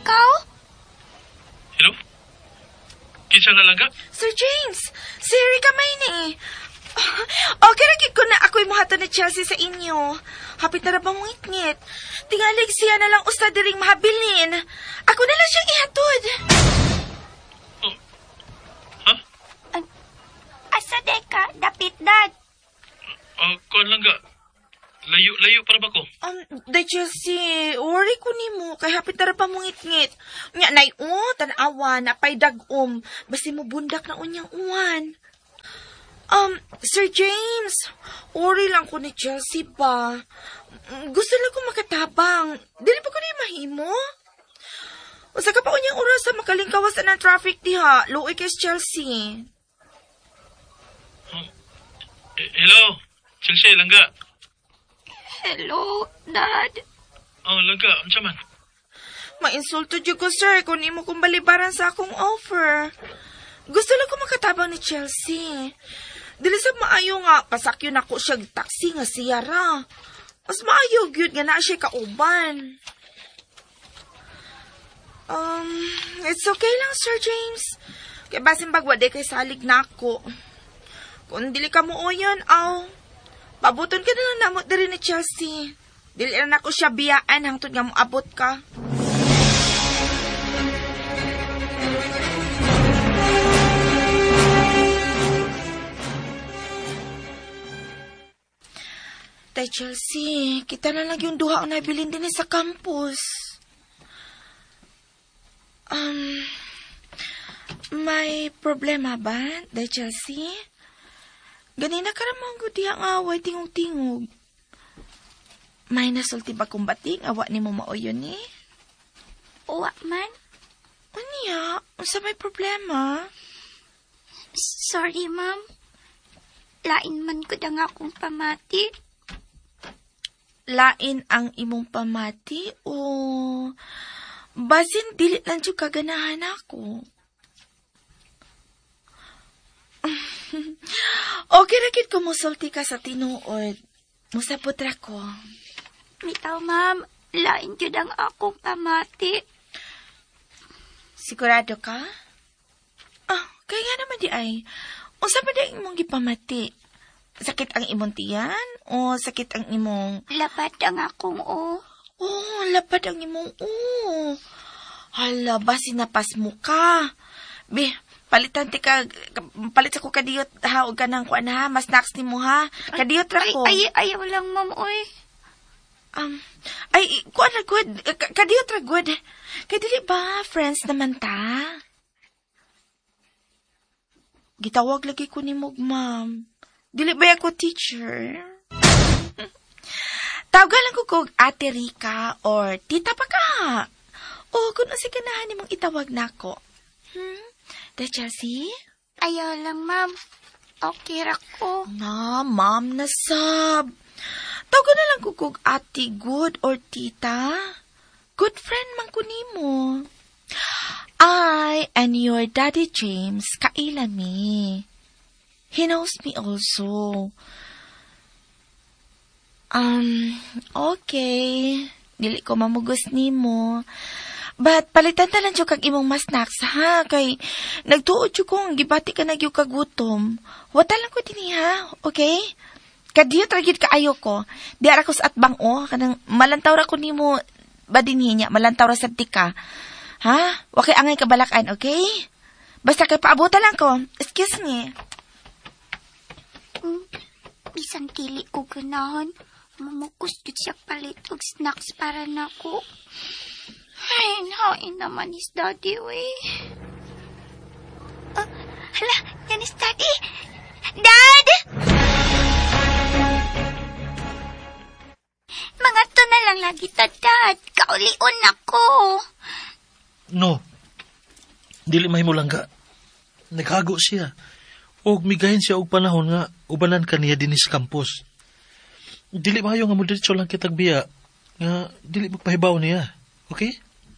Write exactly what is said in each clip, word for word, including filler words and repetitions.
ikaw? Hello? Kinsa na lang ka? Sir James, si Rika may ni. Okay, rakit ko na ako'y mahata ni Chelsea sa inyo. Hapit na rabang ngit-ngit. Tingalig siya na lang usta diring mahabilin. Ako na lang siyang ihatod. Oh. Ha? Uh, asa deka, dapit dad. Uh, kuan lang ka. Layo, layo para ba ko? Um, day Chelsea, worry ko ni mo, kay hapit na rabang ngit-ngit. Nga nay, oh, tanawa, napay dagom. Basi mo bundak na unyang uwan. Um, Sir James, worry lang ko ni Chelsea ba? Gusto lang ko makatabang. Dili pa ko na mahimo? Usa ka pa unyang oras sa makalingkawasan ng traffic diha. Luoy kay Chelsea. Oh. Eh, hello? Chelsea, langga. Hello, Dad. Oh, langga. Unsa man? Mainsulto dyo ko, sir, kung imo kong balibaran sa akong offer. Gusto lang ko makatabang ni Chelsea. Dili sa maayo nga, pasakyo na ko siya taxi nga siya ra. Mas maayo gyud nga na siya kauban. Um, it's okay lang, Sir James. Kaya basin bagwade kay salig na ako. Kung dili ka mo oyon, aw, pabuton ka na lang namot diri ni Chelsea. Dili na ako siya biyaan hangtod nga mo abot ka. Tay Chelsea, kita na lang yung duha ang nabilin din sa campus. Um, may problema ba, Tay Chelsea? Ganina ka ramang gudi ang away tingog-tingog. May nasulti ba kung bating awa ni mo maoyon ni? Uwa man. Aniya, unsa may problema? Sorry, ma'am. Lain man ko dang akong pamati. Lain ang imong pamati o basin dili lang jud kaganahan ako. Okay rakit ko musulti ka sa tinuod. Musapot ra ko. Bitaw, ma'am. Lain jud ang akong pamati. Sigurado ka? Ah, kaya nga naman di ay. Unsa ba di imong gipamati? Sakit ang imong tiyan? O sakit ang imong... Lapad ang akong o. Oh, lapad ang imong o. Hala, ba sinapas mo ka? Be, palitan ti ka, palit sa ko kadiyot, ha, o ka ng kuan ha, mas snacks ni mo ha. Kadiyot ra ko. Ay, ay, ayaw lang, ma'am, oy. Um, ay, kuan ra good, kadiyot ra good. Kaya dili ba, friends naman ta? Gitawag lagi ko ni Mog, ma'am. Dili ba ako teacher? Tawagan lang ko kog Ate Rika or Tita pa ka. O kung asi ganahan ni mong itawag na ako. Hmm? Da Chelsea? Ayaw lang, ma'am. Okay ra ko. Na, ma'am na sab. Tawagan na lang ko kog Ate Good or Tita. Good friend man ko nimo. I and your Daddy James kaila mi. He knows me also. Um, okay. Dili ko mamugos nimo. But palitan na lang siya kag imong mas snacks, ha? Kay nagtuod siya kong gibati ka nagyo kagutom. Wata lang ko din, ha? Okay? Kadiyot ragid ka ayo ko. Di ara ko sa atbang, o. Kanang malantaw ra ko nimo ba din niya. Malantaw ra sa tika. Ha? Wakay angay kabalakan, okay? Basta kay paabutan lang ko. Excuse me. Mm, bisan dili ko ganahan. Mamukos jud siya palit og snacks para nako. Ay, hain naman is daddy, we. Uh, hala, yan is daddy. Dad! Mga to na lang lagi ta, Dad. Kaulion ako. No. Dili mahimo lang ka. Naghago siya. Og migahin siya og panahon nga ubanan kaniya din sa campus. Dili mayo nga mo diretso lang kitag biya nga dili magpahibaw niya. Okay?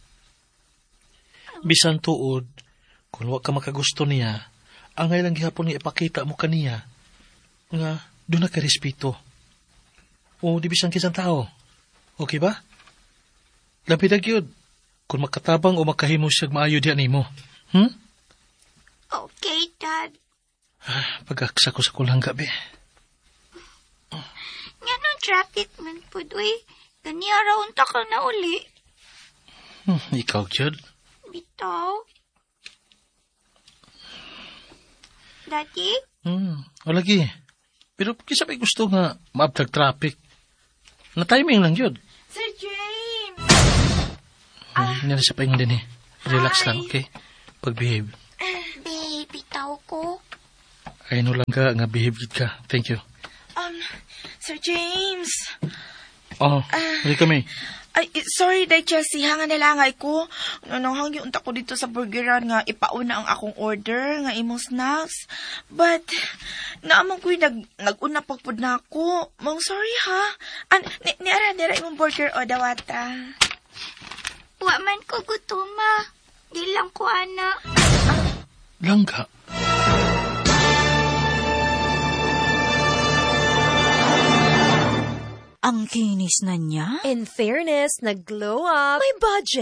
Bisan tuod kung wa ka makagusto niya, angay lang gihapon nga ipakita mo kaniya nga do na ka respeto. O di bisan kisang tao. Okay ba? Lapid gyud. kung makatabang o makahimo siya maayo diyan nimo. Hmm? Okay, Dad. Ah, pag-aksa ko sa kulang gabi. Nga nung traffic man po, uy. Gani araw unta ka na uli. Hmm, ikaw, Jud. Bitaw. Daddy? Hmm, o lagi. Pero kisa may gusto nga maabtag traffic. Na timing lang, Jud. Sir James! Ah. Hindi na siya paingon din eh. Relax lang, okay? Pag-behave. Babe, bitaw ko. Ay, no lang ka nga behave gid ka. Thank you. Um, Sir James! Oh, hindi kami. Ay, sorry, Day Chelsea, hangan nalangay ko. Nananghang yung unta ko dito sa burgeran nga ipauna ang akong order, nga imong snacks. But, naamang ko'y nag, nag-una pagpud na ako. Mong sorry ha. An, ni, ni ara, nira imong burger o dawata. Wa man ko gutuma. Di lang ko, anak. Langga. Ang kinis na niya. In fairness, nag-glow up. May budget.